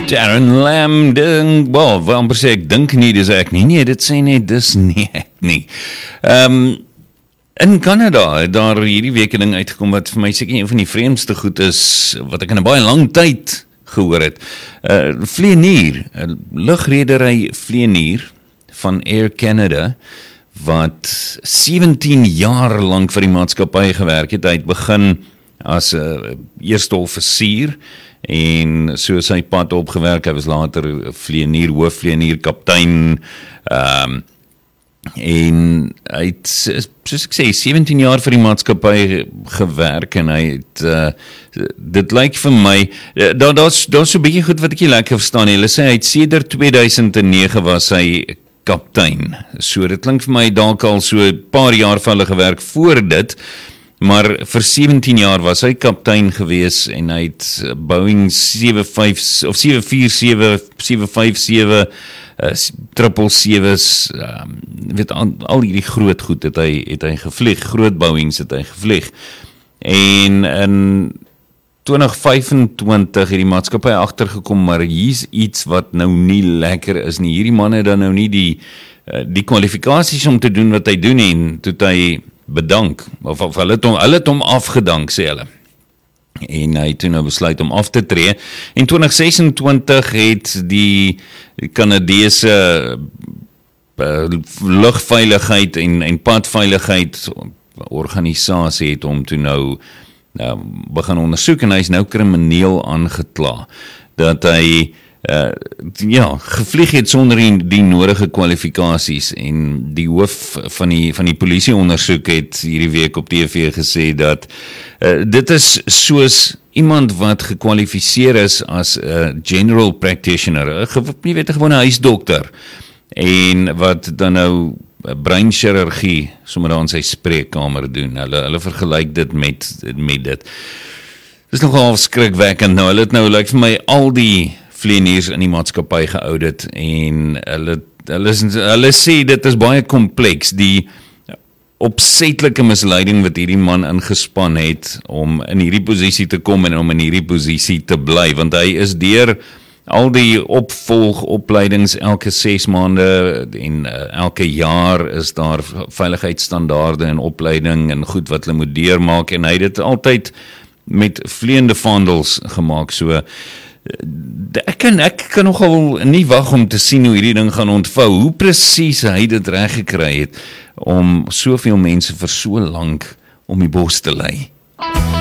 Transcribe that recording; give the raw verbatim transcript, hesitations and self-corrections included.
Darren Lam ding, wel, waarom sê ek dink nie, dis ek nie, nee, dit sê net, dis nie ek nie. Um, in Canada het daar hierdie week 'n ding uitgekom wat vir my seker een van die vreemdste goed is, wat ek in 'n baie lang tyd gehoor het. Uh, Vlieënier, uh, lugredery Vlieënier van Air Canada, wat sewentien jaar lank vir die maatskappy gewerk het. Hy het begin as 'n uh, eerste offisier en so sy pad opgewerk. Hy was later vlieënier, hoofvlieënier, kaptein, um, en hy het, soos ek sê, sewentien jaar vir die maatskappy gewerk, en hy het, uh, dit lyk vir my, daar daar's daar's so 'n bietjie goed wat ek nie lekker verstaan nie. Hulle sê hy het sedert twee duisend nege was hy kaptein. So dit klink vir my dalk al so 'n paar jaar vir hulle gewerk voor dit, maar vir sewentien jaar was hy kaptein gewees, en hy het Boeing sewe vyf of sewe vier sewe, sewe vyf sewe, triple sewe's, um, weet al, al hierdie groot goed het hy het hy gevlieg, groot Boeings het hy gevlieg. En in twintig vyfentwintig het die maatskappy agtergekom, maar hier's iets wat nou nie lekker is nie. Hierdie man het dan nou nie die die kwalifikasies om te doen wat hy doen, en toe het hy bedank, of, of hulle het hom, hulle het hom afgedank, sê hulle. En hy het toe nou besluit om af te tree. En twintig sesentwintig het die Kanadese uh, lugveiligheid en, en padveiligheid organisasie het hom toe nou uh, begin ondersoek, en hy is nou krimineel aangekla dat hy Uh, ja, gevlieg het sonder die, die nodige kwalifikasies, en die hoof van die, van die polisie ondersoek het hierdie week op T V gesê dat uh, dit is soos iemand wat gekwalifiseer is as 'n uh, general practitioner, jy weet, 'n gewone huisdokter, en wat dan nou breinchirurgie sommer daar in sy spreekkamer doen. Hulle, hulle vergelyk dit met, met dit. Dit is nogal skrikwekkend. Nou, hulle het nou, lyk vir my, al die vlieëniers in die maatskappy geaudit, en hulle, hulle, hulle sê dit is baie kompleks, die opsetlike misleiding wat hierdie man ingespan het om in hierdie posisie te kom en om in hierdie posisie te bly, want hy is deur al die opvolgopleidings elke ses maande en uh, elke jaar is daar veiligheidsstandaarde en opleiding en goed wat hulle moet deurmaak, en hy het dit altyd met vleiende vaandels gemaak. So Ek kan, ek kan nogal nie wag om te sien hoe hierdie ding gaan ontvou, hoe presies hy dit reg gekry het om soveel mense vir so lank om die bos te lei.